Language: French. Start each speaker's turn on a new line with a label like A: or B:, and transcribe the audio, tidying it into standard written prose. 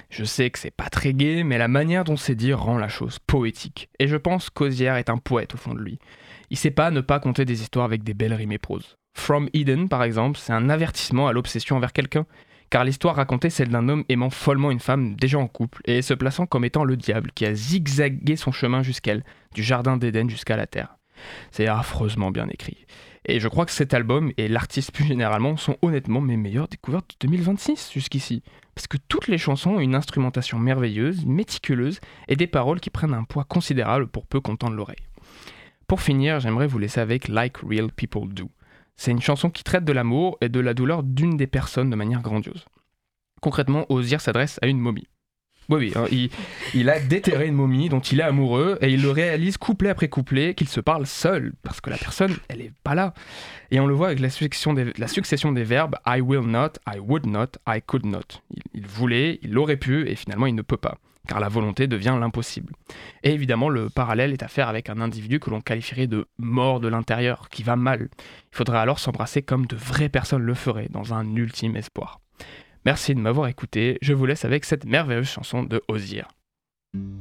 A: Je sais que c'est pas très gai, mais la manière dont c'est dit rend la chose poétique. Et je pense qu'Hozier est un poète au fond de lui. Il sait pas ne pas conter des histoires avec des belles rimes et proses. From Eden, par exemple, c'est un avertissement à l'obsession envers quelqu'un, car l'histoire racontée celle d'un homme aimant follement une femme déjà en couple et se plaçant comme étant le diable qui a zigzagué son chemin jusqu'elle, du jardin d'Éden jusqu'à la terre. C'est affreusement bien écrit. Et je crois que cet album et l'artiste plus généralement sont honnêtement mes meilleures découvertes de 2026 jusqu'ici. Parce que toutes les chansons ont une instrumentation merveilleuse, méticuleuse et des paroles qui prennent un poids considérable pour peu qu'on tende l'oreille. Pour finir, j'aimerais vous laisser avec Like Real People Do. C'est une chanson qui traite de l'amour et de la douleur d'une des personnes de manière grandiose. Concrètement, Hozier s'adresse à une momie. Oui, hein, il a déterré une momie dont il est amoureux et il le réalise couplet après couplet qu'il se parle seul parce que la personne, elle est pas là. Et on le voit avec la succession des verbes I will not, I would not, I could not. Il voulait, il aurait pu et finalement il ne peut pas, car la volonté devient l'impossible. Et évidemment, le parallèle est à faire avec un individu que l'on qualifierait de mort de l'intérieur, qui va mal. Il faudrait alors s'embrasser comme de vraies personnes le feraient, dans un ultime espoir. Merci de m'avoir écouté, je vous laisse avec cette merveilleuse chanson de Hozier.